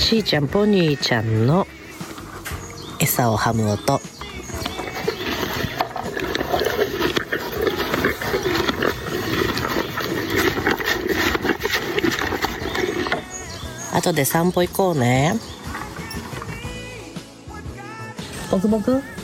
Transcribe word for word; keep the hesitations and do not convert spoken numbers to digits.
しーちゃんポニーちゃんの餌をはむ音。後で散歩行こうね。ボクボク。